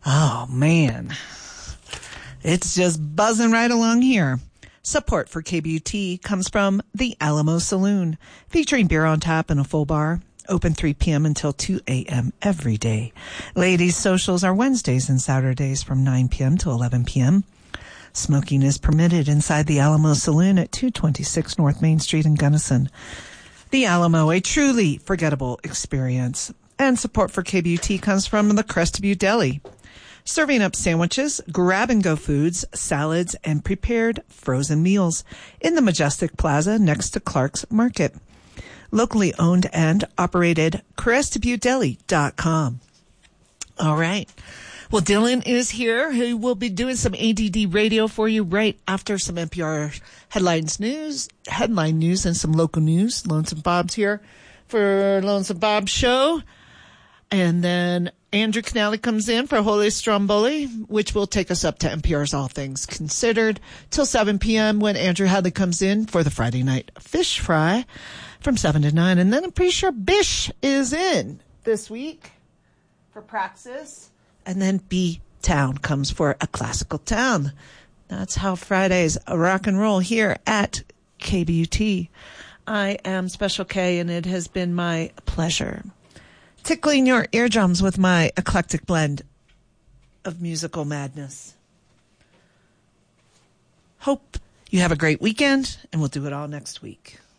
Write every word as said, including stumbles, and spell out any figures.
Oh, man. It's just buzzing right along here. Support for K B U T comes from the Alamo Saloon, featuring beer on tap and a full bar. Open three p.m. until two a.m. every day. Ladies' socials are Wednesdays and Saturdays from nine p.m. to eleven p.m. Smoking is permitted inside the Alamo Saloon at two twenty-six North Main Street in Gunnison. The Alamo, a truly forgettable experience. And support for K B U T comes from the Crested Butte Deli, serving up sandwiches, grab-and-go foods, salads, and prepared frozen meals in the Majestic Plaza next to Clark's Market. Locally owned and operated, crested butte deli dot com. All right. Well, Dylan is here, who will be doing some A D D radio for you right after some N P R headlines news, headline news, and some local news. Lonesome Bob's here for Lonesome Bob's show. And then Andrew Canale comes in for Holy Stromboli, which will take us up to N P R's All Things Considered till seven p.m. when Andrew Hadley comes in for the Friday night fish fry from seven to nine. And then I'm pretty sure Bish is in this week for Praxis. And then B-Town comes for A Classical Town. That's how Fridays rock and roll here at K B U T. I am Special K, and it has been my pleasure tickling your eardrums with my eclectic blend of musical madness. Hope you have a great weekend, and we'll do it all next week.